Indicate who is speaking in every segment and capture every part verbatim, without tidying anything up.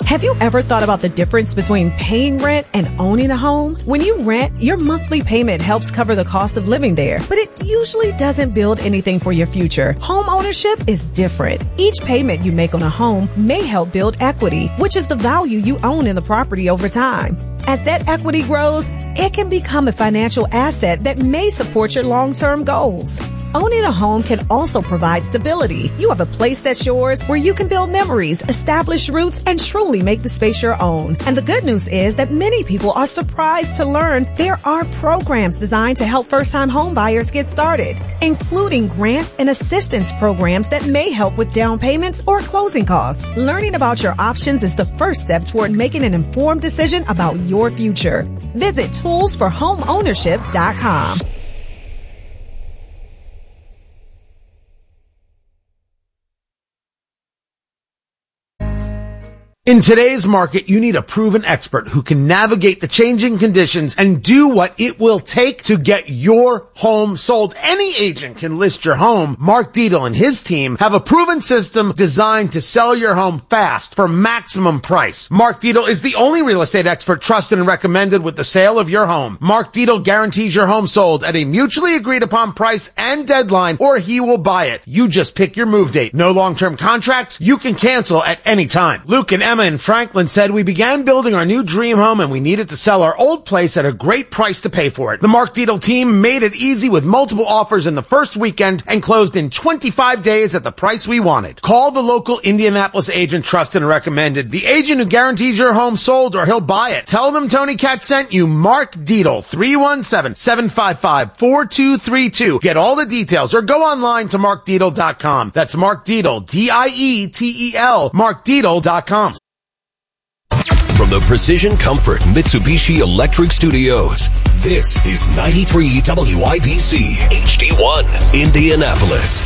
Speaker 1: Have you ever thought about the difference between paying rent and owning a home? When you rent, your monthly payment helps cover the cost of living there, but it usually doesn't build anything for your future. Home ownership is different. Each payment you make on a home may help build equity, which is the value you own in the property over time. As that equity grows, it can become a financial asset that may support your long-term goals. Owning a home can also provide stability. You have a place that's yours where you can build memories, establish roots, and truly make the space your own. And the good news is that many people are surprised to learn there are programs designed to help first-time home buyers get started, including grants and assistance programs that may help with down payments or closing costs. Learning about your options is the first step toward making an informed decision about your future. Visit tools for home ownership dot com.
Speaker 2: In today's market, you need a proven expert who can navigate the changing conditions and do what it will take to get your home sold. Any agent can list your home. Mark Dietel and his team have a proven system designed to sell your home fast for maximum price. Mark Dietel is the only real estate expert trusted and recommended with the sale of your home. Mark Dietel guarantees your home sold at a mutually agreed upon price and deadline, or he will buy it. You just pick your move date. No long-term contracts. You can cancel at any time. Luke and Emma in Franklin said, we began building our new dream home and we needed to sell our old place at a great price to pay for it. The Mark Dietel team made it easy with multiple offers in the first weekend and closed in twenty-five days at the price we wanted. Call the local Indianapolis agent trusted and recommended, the agent who guarantees your home sold or he'll buy it. Tell them Tony Katz sent you. Mark Dietel, three one seven, seven five five, four two three two. Get all the details or go online to mark dietel dot com. That's Mark Dietel, D I E T E L, mark dietel dot com.
Speaker 3: From the Precision Comfort Mitsubishi Electric Studios, this is ninety-three W I B C H D one, Indianapolis.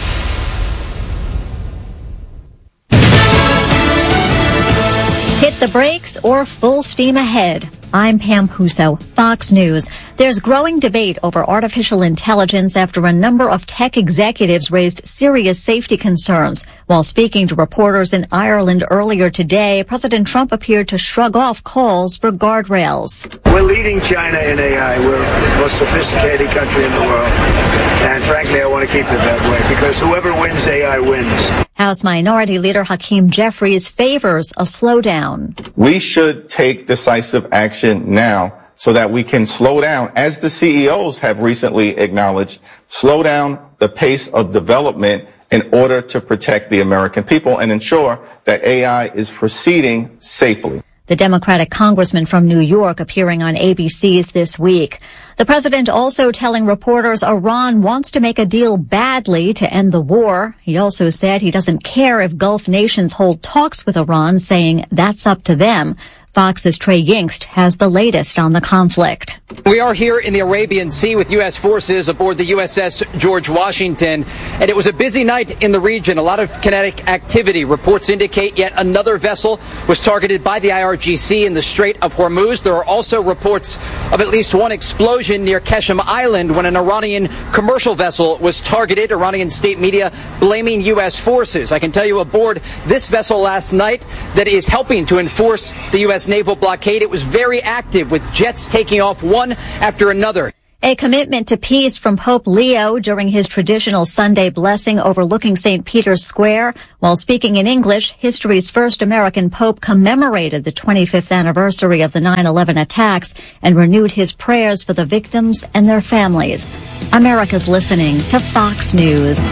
Speaker 4: Hit the brakes or full steam ahead. I'm Pam Puso, Fox News. There's growing debate over artificial intelligence after a number of tech executives raised serious safety concerns. While speaking to reporters in Ireland earlier today, President Trump appeared to shrug off calls for guardrails.
Speaker 5: We're leading China in A I. We're the most sophisticated country in the world. And frankly, I want to keep it that way because whoever wins A I wins.
Speaker 4: House Minority Leader Hakeem Jeffries favors a slowdown.
Speaker 6: We should take decisive action now so that we can slow down, as the C E Os have recently acknowledged, slow down the pace of development in order to protect the American people and ensure that A I is proceeding safely.
Speaker 4: The Democratic congressman from New York appearing on A B C's This Week. The president also telling reporters Iran wants to make a deal badly to end the war. He also said he doesn't care if Gulf nations hold talks with Iran, saying that's up to them. Fox's Trey Yingst has the latest on the conflict.
Speaker 7: We are here in the Arabian Sea with U S forces aboard the U S S George Washington, and it was a busy night in the region. A lot of kinetic activity. Reports indicate yet another vessel was targeted by the I R G C in the Strait of Hormuz. There are also reports of at least one explosion near Keshem Island when an Iranian commercial vessel was targeted. Iranian state media blaming U S forces. I can tell you aboard this vessel last night that is helping to enforce the U S naval blockade. It was very active with jets taking off one after another.
Speaker 4: A commitment to peace from Pope Leo during his traditional Sunday blessing overlooking Saint Peter's Square. While speaking in English, history's first American pope commemorated the twenty-fifth anniversary of the nine eleven attacks and renewed his prayers for the victims and their families. America's listening to Fox News.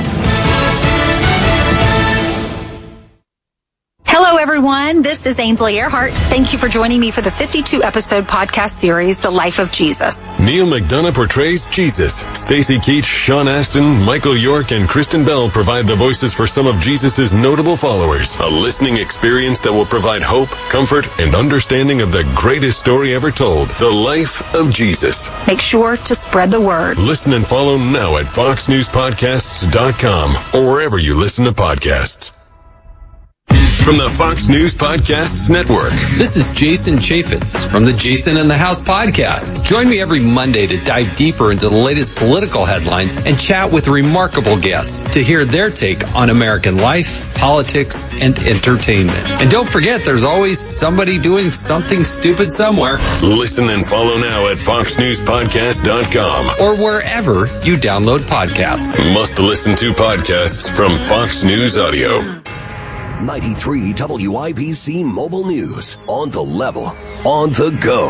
Speaker 8: Hello, everyone. This is Ainsley Earhart. Thank you for joining me for the fifty-two episode podcast series, The Life of Jesus.
Speaker 3: Neil McDonough portrays Jesus. Stacy Keach, Sean Astin, Michael York, and Kristen Bell provide the voices for some of Jesus' notable followers. A listening experience that will provide hope, comfort, and understanding of the greatest story ever told, The Life of Jesus.
Speaker 8: Make sure to spread the word.
Speaker 3: Listen and follow now at fox news podcasts dot com or wherever you listen to podcasts. from the Fox News Podcasts Network.
Speaker 9: This is Jason Chaffetz from the Jason in the House podcast. Join me every Monday to dive deeper into the latest political headlines and chat with remarkable guests to hear their take on American life, politics, and entertainment. And don't forget, there's always somebody doing something stupid somewhere.
Speaker 3: Listen and follow now at fox news podcast dot com
Speaker 9: or wherever you download podcasts.
Speaker 3: Must listen to podcasts from Fox News Audio.
Speaker 10: ninety-three W I B C Mobile News. On the level, on the go.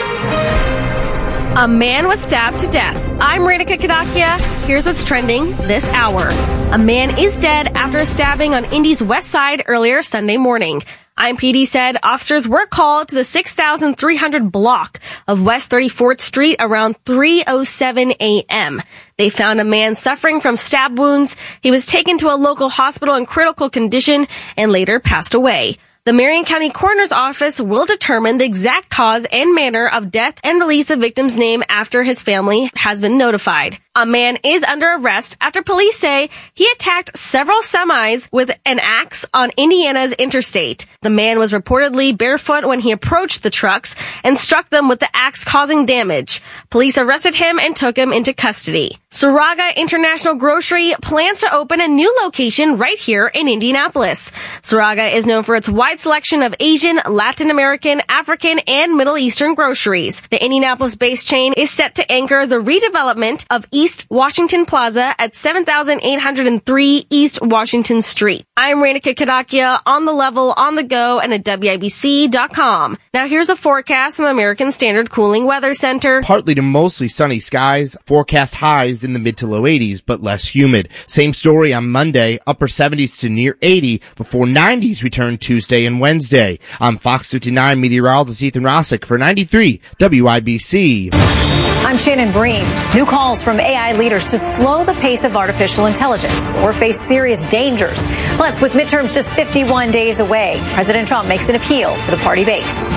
Speaker 11: A man was stabbed to death. I'm Radhika Kadakia. Here's what's trending this hour. A man is dead after a stabbing on Indy's west side earlier Sunday morning. I M P D said officers were called to the six thousand three hundred block of West thirty-fourth Street around three oh seven a.m. They found a man suffering from stab wounds. He was taken to a local hospital in critical condition and later passed away. The Marion County Coroner's Office will determine the exact cause and manner of death and release the victim's name after his family has been notified. A man is under arrest after police say he attacked several semis with an axe on Indiana's interstate. The man was reportedly barefoot when he approached the trucks and struck them with the axe, causing damage. Police arrested him and took him into custody. Suraga International Grocery plans to open a new location right here in Indianapolis. Suraga is known for its wide selection of Asian, Latin American, African, and Middle Eastern groceries. The Indianapolis-based chain is set to anchor the redevelopment of East Washington Plaza at seven thousand eight hundred three East Washington Street. I'm Radhika Kadakia, on the level, on the go, and at W I B C dot com. Now here's a forecast from American Standard Cooling Weather Center.
Speaker 12: Partly to mostly sunny skies, forecast highs in the mid to low eighties, but less humid. Same story on Monday, upper seventies to near eighty, before nineties return Tuesday and Wednesday. I'm Fox fifty-nine meteorologist Ethan Rossick for ninety-three W I B C.
Speaker 13: I'm Shannon Bream. New calls from A I leaders to slow the pace of artificial intelligence or face serious dangers. Plus, with midterms just fifty-one days away, President Trump makes an appeal to the party base.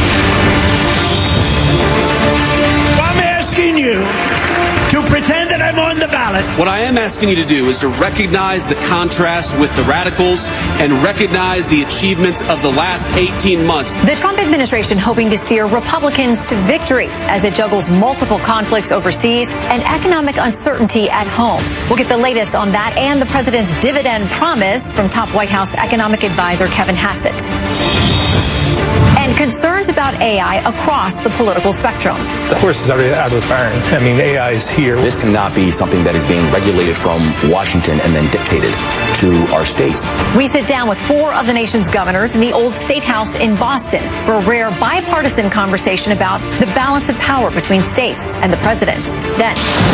Speaker 14: I'm asking you to pretend that I'm on the ballot.
Speaker 15: What I am asking you to do is to recognize the contrast with the radicals and recognize the achievements of the last eighteen months.
Speaker 13: The Trump administration hoping to steer Republicans to victory as it juggles multiple conflicts overseas and economic uncertainty at home. We'll get the latest on that and the president's dividend promise from top White House economic advisor Kevin Hassett. And concerns about A I across the political spectrum.
Speaker 16: The horse is already out of the barn. I mean, A I is here.
Speaker 17: This cannot be something that is being regulated from Washington and then dictated to our states.
Speaker 13: We sit down with four of the nation's governors in the old State House in Boston for a rare bipartisan conversation about the balance of power between states and the president. Then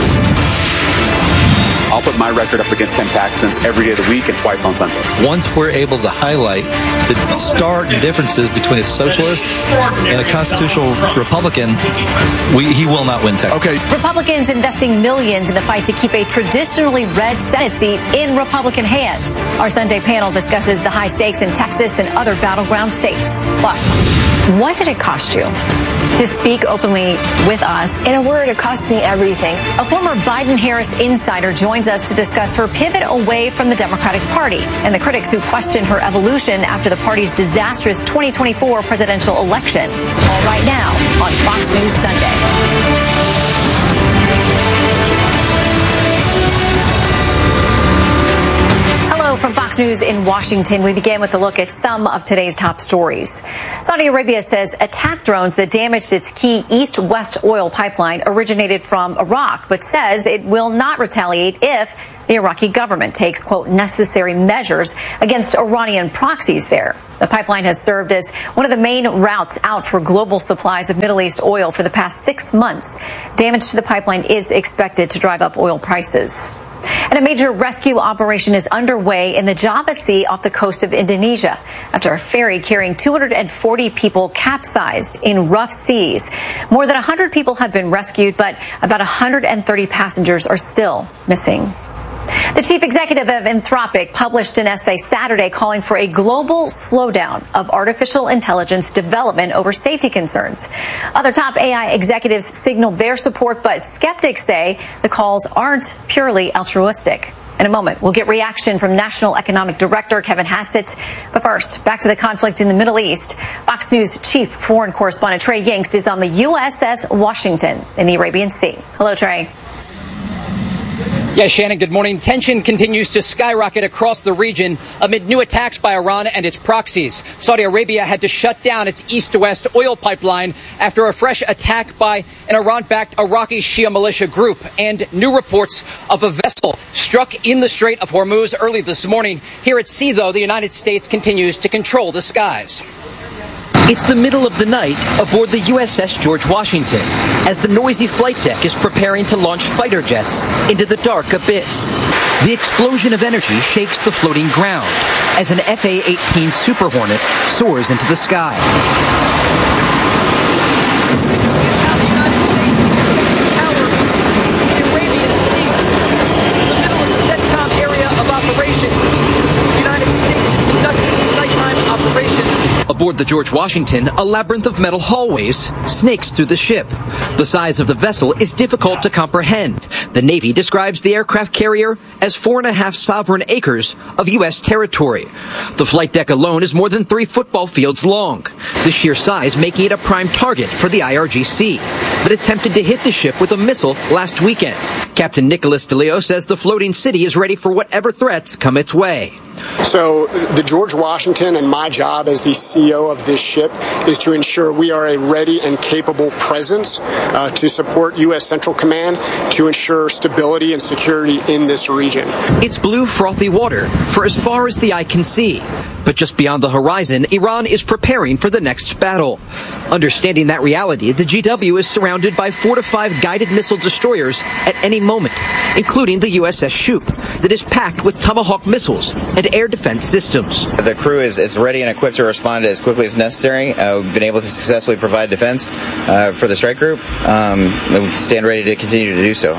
Speaker 18: I'll put my record up against Ken Paxton's every day of the week and twice on Sunday.
Speaker 19: Once we're able to highlight the stark differences between a socialist and a constitutional Republican, we, he will not win Texas.
Speaker 13: Okay. Republicans investing millions in the fight to keep a traditionally red Senate seat in Republican hands. Our Sunday panel discusses the high stakes in Texas and other battleground states. Plus, what did it cost you to speak openly with us?
Speaker 20: In a word, it cost me everything.
Speaker 13: A former Biden-Harris insider joins us to discuss her pivot away from the Democratic Party and the critics who question her evolution after the party's disastrous twenty twenty-four presidential election. All right now on Fox News Sunday. From Fox News in Washington, we begin with a look at some of today's top stories. Saudi Arabia says attack drones that damaged its key east-west oil pipeline originated from Iraq, but says it will not retaliate if the Iraqi government takes, quote, necessary measures against Iranian proxies there. The pipeline has served as one of the main routes out for global supplies of Middle East oil for the past six months. Damage to the pipeline is expected to drive up oil prices. And a major rescue operation is underway in the Java Sea off the coast of Indonesia after a ferry carrying two hundred forty people capsized in rough seas. More than one hundred people have been rescued, but about one hundred thirty passengers are still missing. The chief executive of Anthropic published an essay Saturday calling for a global slowdown of artificial intelligence development over safety concerns. Other top A I executives signaled their support, but skeptics say the calls aren't purely altruistic. In a moment, we'll get reaction from National Economic Director Kevin Hassett. But first, back to the conflict in the Middle East. Fox News Chief Foreign Correspondent Trey Yingst is on the U S S Washington in the Arabian Sea. Hello, Trey.
Speaker 7: Yes, Shannon, good morning. Tension continues to skyrocket across the region amid new attacks by Iran and its proxies. Saudi Arabia had to shut down its east-to-west oil pipeline after a fresh attack by an Iran-backed Iraqi Shia militia group, and new reports of a vessel struck in the Strait of Hormuz early this morning. Here at sea, though, the United States continues to control the skies.
Speaker 21: It's the middle of the night aboard the U S S George Washington as the noisy flight deck is preparing to launch fighter jets into the dark abyss. The explosion of energy shakes the floating ground as an F A eighteen Super Hornet soars into the sky. Aboard the George Washington, a labyrinth of metal hallways snakes through the ship. The size of the vessel is difficult to comprehend. The Navy describes the aircraft carrier as four and a half sovereign acres of U S territory. The flight deck alone is more than three football fields long, the sheer size making it a prime target for the I R G C, that attempted to hit the ship with a missile last weekend. Captain Nicholas DeLeo says the floating city is ready for whatever threats come its way.
Speaker 22: So the George Washington and my job as the C E O of this ship is to ensure we are a ready and capable presence uh, to support U S Central Command to ensure stability and security in this region.
Speaker 21: It's blue, frothy water for as far as the eye can see. But just beyond the horizon, Iran is preparing for the next battle. Understanding that reality, the G W is surrounded by four to five guided missile destroyers at any moment, including the U S S Shoup, that is packed with Tomahawk missiles and air defense systems.
Speaker 23: The crew is, is ready and equipped to respond as quickly as necessary. Uh, we've been able to successfully provide defense uh, for the strike group. Um, we stand ready to continue to do so.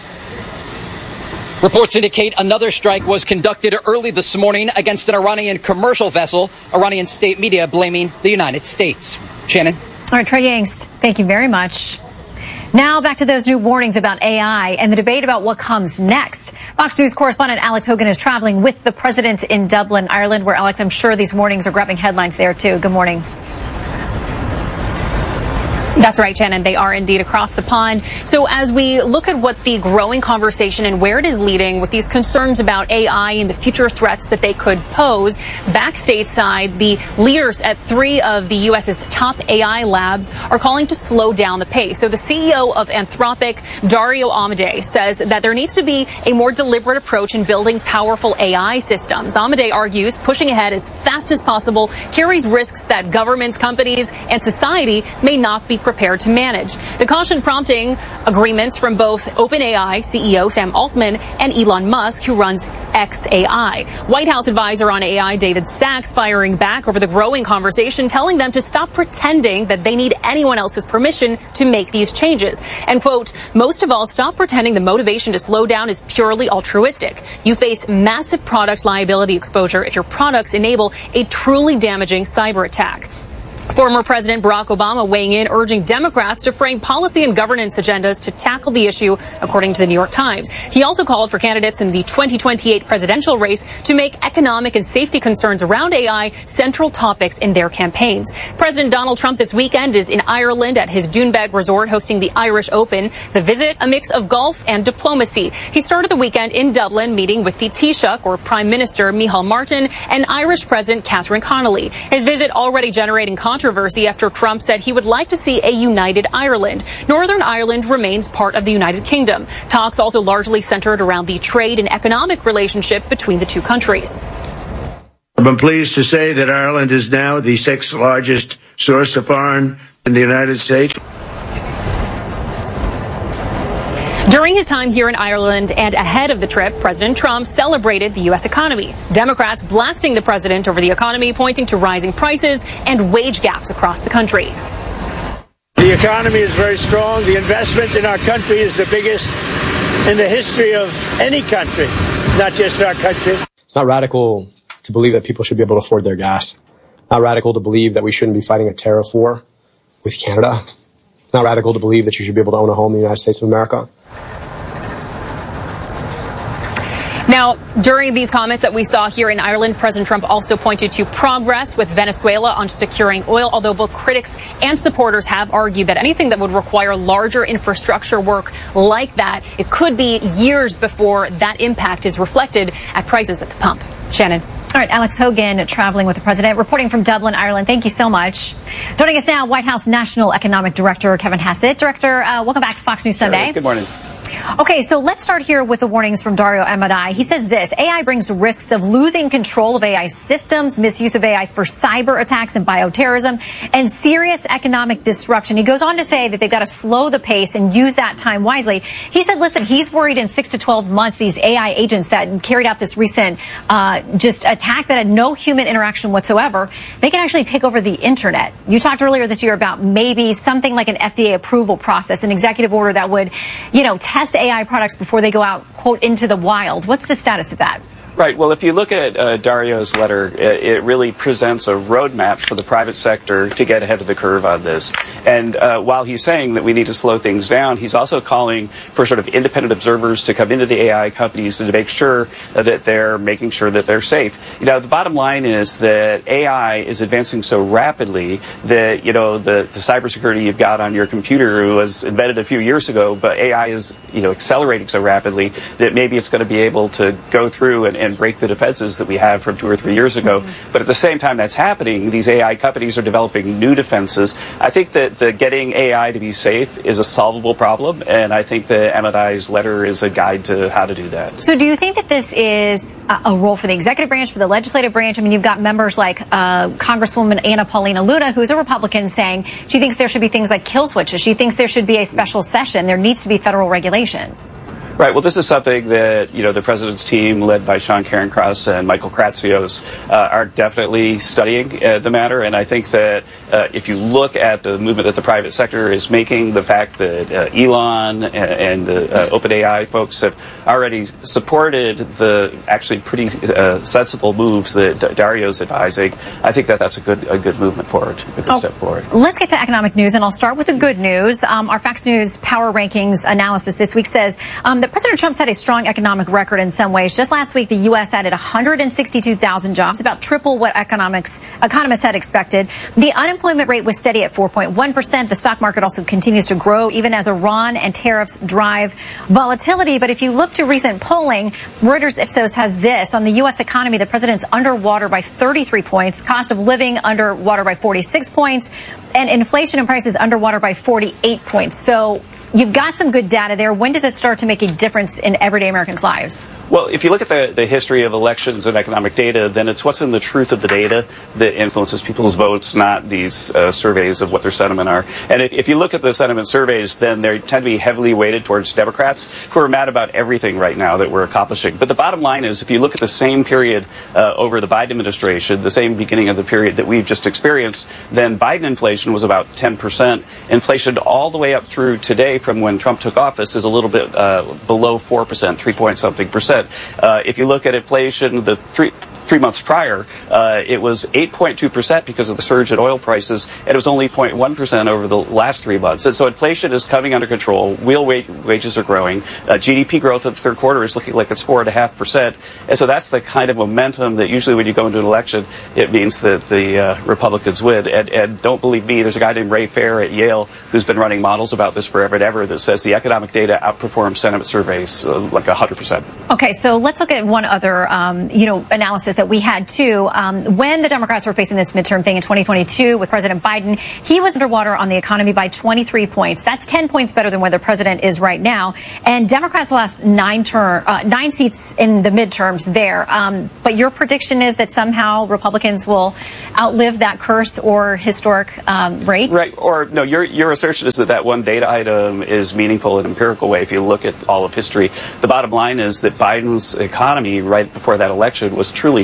Speaker 7: Reports indicate another strike was conducted early this morning against an Iranian commercial vessel, Iranian state media blaming the United States. Shannon?
Speaker 13: All right, Trey Yingst, thank you very much. Now back to those new warnings about A I and the debate about what comes next. Fox News correspondent Alex Hogan is traveling with the president in Dublin, Ireland, where, Alex, I'm sure these warnings are grabbing headlines there, too. Good morning.
Speaker 24: That's right, Shannon. They are indeed across the pond. So as we look at what the growing conversation and where it is leading with these concerns about A I and the future threats that they could pose, backstage side, the leaders at three of the U S's top A I labs are calling to slow down the pace. So the C E O of Anthropic, Dario Amodei, says that there needs to be a more deliberate approach in building powerful A I systems. Amodei argues pushing ahead as fast as possible carries risks that governments, companies, and society may not be prepared to manage. The caution prompting agreements from both OpenAI C E O Sam Altman and Elon Musk, who runs X A I. White House advisor on A I David Sachs firing back over the growing conversation, telling them to stop pretending that they need anyone else's permission to make these changes. And, quote, most of all, stop pretending the motivation to slow down is purely altruistic. You face massive product liability exposure if your products enable a truly damaging cyber attack. Former President Barack Obama weighing in, urging Democrats to frame policy and governance agendas to tackle the issue, according to the New York Times. He also called for candidates in the twenty twenty-eight presidential race to make economic and safety concerns around A I central topics in their campaigns. President Donald Trump this weekend is in Ireland at his Doonbeg resort hosting the Irish Open. The visit, a mix of golf and diplomacy. He started the weekend in Dublin meeting with the Taoiseach, or Prime Minister Micheál Martin, and Irish President Catherine Connolly. His visit already generating controversy Controversy after Trump said he would like to see a united Ireland. Northern Ireland remains part of the United Kingdom. Talks also largely centered around the trade and economic relationship between the two countries.
Speaker 5: I'm pleased to say that Ireland is now the sixth largest source of foreign in the United States.
Speaker 24: During his time here in Ireland and ahead of the trip, President Trump celebrated the U S economy. Democrats blasting the president over the economy, pointing to rising prices and wage gaps across the country.
Speaker 5: The economy is very strong. The investment in our country is the biggest in the history of any country, not just our country.
Speaker 25: It's not radical to believe that people should be able to afford their gas. Not radical to believe that we shouldn't be fighting a tariff war with Canada. Not radical to believe that you should be able to own a home in the United States of America.
Speaker 24: Now, during these comments that we saw here in Ireland, President Trump also pointed to progress with Venezuela on securing oil, although both critics and supporters have argued that anything that would require larger infrastructure work like that, it could be years before that impact is reflected at prices at the pump. Shannon.
Speaker 13: All right, Alex Hogan traveling with the president, reporting from Dublin, Ireland. Thank you so much. Joining us now, White House National Economic Director Kevin Hassett. Director, uh, welcome back to Fox News Sunday.
Speaker 1: Hey, good morning.
Speaker 13: Okay, so let's start here with the warnings from Dario Amodei. He says this: A I brings risks of losing control of A I systems, misuse of A I for cyber attacks and bioterrorism, and serious economic disruption. He goes on to say that they've got to slow the pace and use that time wisely. He said, listen, he's worried in six to twelve months, these A I agents that carried out this recent uh, just attack that had no human interaction whatsoever, they can actually take over the internet. You talked earlier this year about maybe something like an F D A approval process, an executive order that would, you know, test A I products before they go out, quote, into the wild. What's the status of that?
Speaker 1: Right. Well, if you look at uh, Dario's letter, it, it really presents a roadmap for the private sector to get ahead of the curve on this. And uh, while he's saying that we need to slow things down, he's also calling for sort of independent observers to come into the A I companies and to make sure uh, that they're making sure that they're safe. You know, the bottom line is that A I is advancing so rapidly that, you know, the, the cybersecurity you've got on your computer was invented a few years ago, but A I is, you know, accelerating so rapidly that maybe it's going to be able to go through and, and break the defenses that we have from two or three years ago. Mm-hmm. But at the same time that's happening, these A I companies are developing new defenses. I think that the getting A I to be safe is a solvable problem, and I think that Amodei's letter is a guide to how to do that.
Speaker 13: So do you think that this is a role for the executive branch, for the legislative branch? I mean, you've got members like uh, Congresswoman Anna Paulina Luna, who's a Republican, saying she thinks there should be things like kill switches. She thinks there should be a special session. There needs to be federal regulation.
Speaker 1: Right. Well, this is something that, you know, the president's team, led by Sean Cairncross and Michael Kratsios, uh, are definitely studying uh, the matter. And I think that uh, if you look at the movement that the private sector is making, the fact that uh, Elon and, and the uh, OpenAI folks have already supported the actually pretty uh, sensible moves that Dario's advising, I think that that's a good a good movement forward, a good
Speaker 13: oh,
Speaker 1: step forward.
Speaker 13: Let's get to economic news, and I'll start with the good news. Um, our Fox News Power Rankings analysis this week says um, that President Trump's had a strong economic record in some ways. Just last week, the U S added one hundred sixty-two thousand jobs, about triple what economics economists had expected. The unemployment rate was steady at four point one percent. The stock market also continues to grow, even as Iran and tariffs drive volatility. But if you look to recent polling, Reuters Ipsos has this. On the U S economy, the president's underwater by thirty-three points, cost of living underwater by forty-six points, and inflation and prices underwater by forty-eight points. So you've got some good data there. When does it start to make a difference in everyday Americans' lives?
Speaker 1: Well, if you look at the, the history of elections and economic data, then it's what's in the truth of the data that influences people's votes, not these uh, surveys of what their sentiment are. And if, if you look at the sentiment surveys, then they tend to be heavily weighted towards Democrats, who are mad about everything right now that we're accomplishing. But the bottom line is, if you look at the same period uh, over the Biden administration, the same beginning of the period that we've just experienced, then Biden inflation was about ten percent. Inflation all the way up through today, from when Trump took office, is a little bit uh, below four percent, three point something percent. Uh, if you look at inflation, the three three months prior, uh, it was eight point two percent because of the surge in oil prices, and it was only zero point one percent over the last three months. And so inflation is coming under control. Real wa- wages are growing. Uh, G D P growth in the third quarter is looking like it's four point five percent. And so that's the kind of momentum that usually when you go into an election, it means that the uh, Republicans win. And, and don't believe me, there's a guy named Ray Fair at Yale who's been running models about this forever and ever that says the economic data outperforms sentiment surveys uh, like one hundred percent.
Speaker 13: Okay, so let's look at one other, um, you know, analysis that we had too. Um, when the Democrats were facing this midterm thing in twenty twenty-two with President Biden, he was underwater on the economy by twenty-three points. That's ten points better than where the president is right now. And Democrats lost nine term, uh, nine seats in the midterms there. Um, but your prediction is that somehow Republicans will outlive that curse or historic um, rate?
Speaker 1: Right. Or no, your your assertion is that that one data item is meaningful in an empirical way. If you look at all of history, the bottom line is that Biden's economy right before that election was truly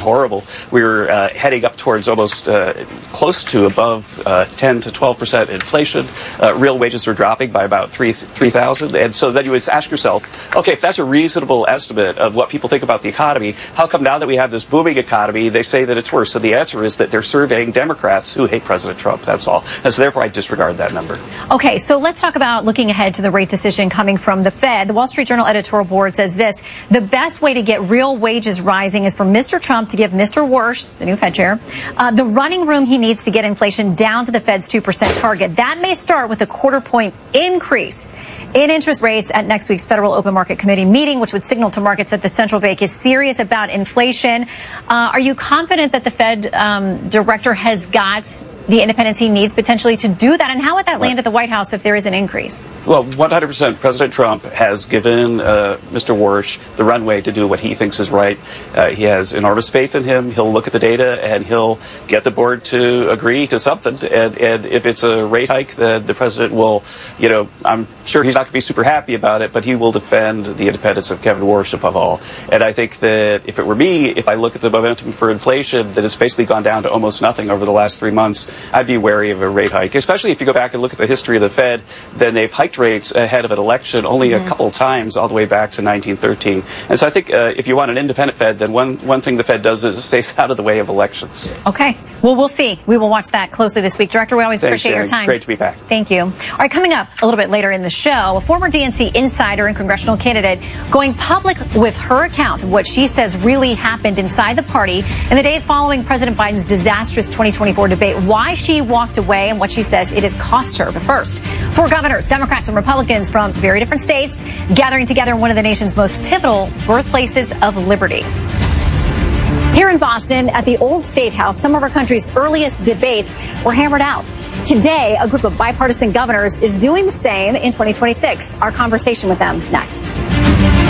Speaker 1: horrible. We were uh, heading up towards almost uh, close to above uh, ten to twelve percent inflation. Uh, real wages were dropping by about three three thousand, and so then you would ask yourself, okay, if that's a reasonable estimate of what people think about the economy, how come now that we have this booming economy, they say that it's worse? So the answer is that they're surveying Democrats who hate President Trump. That's all. And so therefore, I disregard that number.
Speaker 13: Okay, so let's talk about looking ahead to the rate decision coming from the Fed. The Wall Street Journal editorial board says this: the best way to get real wages rising is for Mister Trump to give Mister Warsh, the new Fed chair, uh, the running room he needs to get inflation down to the Fed's two percent target. That may start with a quarter point increase in interest rates at next week's Federal Open Market Committee meeting, which would signal to markets that the central bank is serious about inflation. Uh, are you confident that the Fed um, director has got the independence he needs potentially to do that? And how would that land at the White House if there is an increase?
Speaker 1: Well, one hundred percent. President Trump has given uh, Mister Warsh the runway to do what he thinks is right. Uh, he has enormous faith in him. He'll look at the data and he'll get the board to agree to something. And, and if it's a rate hike, the, the president will, you know, I'm sure he's not going to be super happy about it, but he will defend the independence of Kevin Warsh above all. And I think that if it were me, if I look at the momentum for inflation, that it's basically gone down to almost nothing over the last three months, I'd be wary of a rate hike, especially if you go back and look at the history of the Fed. Then they've hiked rates ahead of an election only mm-hmm. a couple of times, all the way back to nineteen thirteen. And so I think uh, if you want an independent Fed, then one, one thing the Fed does is it stays out of the way of elections.
Speaker 13: Okay. Well, we'll see. We will watch that closely this week. Director, we always
Speaker 1: Thanks,
Speaker 13: appreciate
Speaker 1: Sharon.
Speaker 13: your time.
Speaker 1: Great to be back.
Speaker 13: Thank you. All right, coming up a little bit later in the show, a former D N C insider and congressional candidate going public with her account of what she says really happened inside the party in the days following President Biden's disastrous twenty twenty-four debate, why she walked away and what she says it has cost her. But first, four governors, Democrats and Republicans from very different states gathering together in one of the nation's most pivotal birthplaces of liberty. Here in Boston, at the old State House, some of our country's earliest debates were hammered out. Today, a group of bipartisan governors is doing the same in twenty twenty-six. Our conversation with them next.